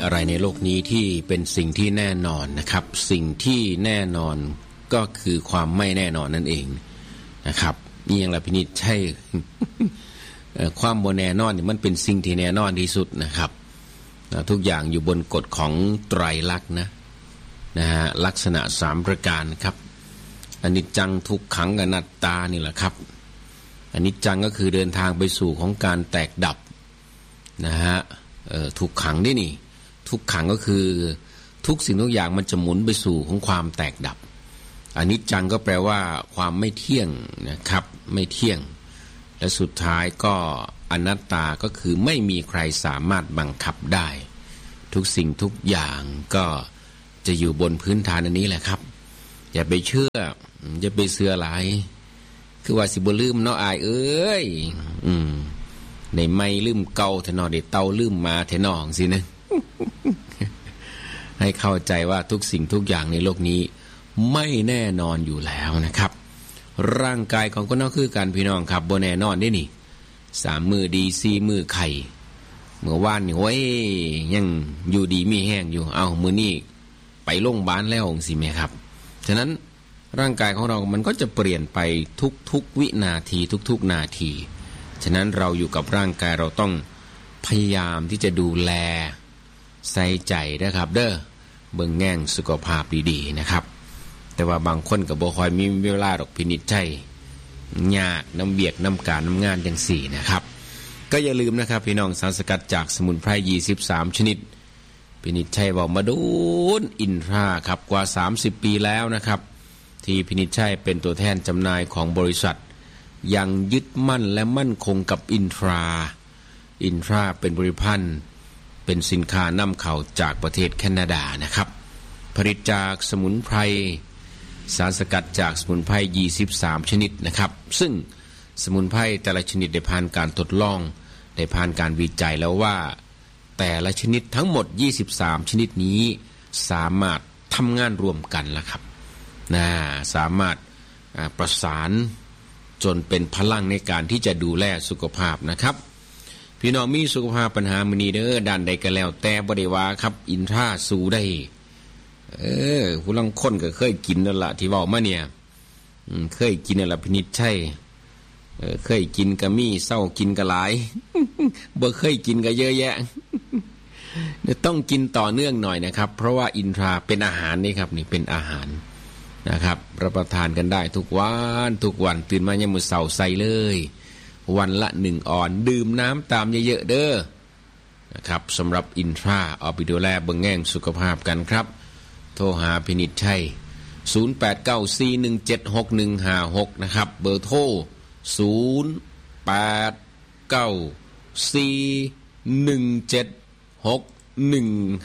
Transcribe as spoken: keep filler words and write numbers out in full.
อะไรในโลกนี้ที่เป็นสิ่งที่แน่นอนนะครับสิ่งที่แน่นอนก็คือความไม่แน่นอนนั่นเองนะครับนี่ยังละพินิจใช่ ความบ่แน่นอนนี่มันเป็นสิ่งที่แน่นอนที่สุดนะครับทุกอย่างอยู่บนกฎของไตรลักษณ์นะนะฮะลักษณะสามประการครับอนิจจังทุกขังอนัตตานี่แหละครับอนิจจังก็คือเดินทางไปสู่ของการแตกดับนะฮะทุกขังนี่นี่ทุกขังก็คือทุกสิ่งทุกอย่างมันจะหมุนไปสู่ของความแตกดับอนิจจังก็แปลว่าความไม่เที่ยงนะครับไม่เที่ยงและสุดท้ายก็อนัตตาก็คือไม่มีใครสามารถบังคับได้ทุกสิ่งทุกอย่างก็จะอยู่บนพื้นฐานอันนี้แหละครับอย่าไปเชื่ออย่าไปเชื่อหลายคือว่าสิบ่ลืมเนาะอายเอ้ยอืมในไม่ลืมเก่าแท้เนาะได้เตาลืมมาแท้น้องสินะ ให้เข้าใจว่าทุกสิ่งทุกอย่างในโลกนี้ไม่แน่นอนอยู่แล้วนะครับร่างกายของคนเราคือกันพี่น้องครับบ่แน่นอนเด้นี่สามมือดีสี่มือไข่เมื่อวานนี่โอ้ยยังอยู่ดีมีแห้งอยู่เอ้ามื้อนี้ไปโรงพยาบาลแล้วสิแม่ครับฉะนั้นร่างกายของเรามันก็จะเปลี่ยนไปทุกๆวินาทีทุกๆนาทีฉะนั้นเราอยู่กับร่างกายเราต้องพยายามที่จะดูแลใส่ใจนะครับเด้อเบิ่งแง่งสุขภาพดีๆนะครับแต่ว่าบางคนก็บ่ค่อยมีเวลาดอกพินิจฉัยยากน้ำเบียกน้ำการน้ำงานจังสี่นะครับก็อย่าลืมนะครับพี่น้องสารสกัดจากสมุนไพรยี่สิบสามชนิดพินิจฉัยบอกมาดูนอินทราครับกว่าสามสิบปีแล้วนะครับที่พินิจฉัยเป็นตัวแทนจำหน่ายของบริษัทยังยึดมั่นและมั่นคงกับอินทราอินทราเป็นบริพันธ์เป็นสินค้านำเข้าจากประเทศแคนาดานะครับผลิตจากสมุนไพรสารสกัดจากสมุนไพรยี่สิบสามชนิดนะครับซึ่งสมุนไพรแต่ละชนิดได้ผ่านการทดลองได้ผ่านการวิจัยแล้วว่าแต่ละชนิดทั้งหมดยี่สิบสามชนิดนี้สามารถทำงานรวมกันแล้วครับนะสามารถประสานจนเป็นพลังในการที่จะดูแลสุขภาพนะครับพี่น้องมีสุขภาพปัญหามื้อนี้เด้อด้านใดก็แล้วแต่บ่ได้ว่าครับอินทราสู้ได้เออผู้ลางคนก็เคยกินนั่นล่ะที่เว้ามาเนี่ยอืมเคยกินนั่นล่ะพินิจฉัยเออเคยกินก็มีเศร้ากินก็หลาย บ่เคยกินก็เยอะแยะ ต้องกินต่อเนื่องหน่อยนะครับเพราะว่าอินทราเป็นอาหารนี่ครับนี่เป็นอาหารนะครับรับประทานกันได้ทุกวันทุกวันตื่นมายามมื้อเช้าใส่เลยวันละหนึ่งออนดื่มน้ำตามเยอะๆเด้อนะครับสำหรับอินทราเอาไปดูแลเบิ่งแง่งสุขภาพกันครับโทรหาพินิจชัยศูนย์ แปด เก้า สี่ หนึ่ง เจ็ด หก หนึ่ง ห้า หกนะครับเบอร์โทรศูนย์ แปด เก้า สี่ หนึ่ง เจ็ด หก หนึ่ง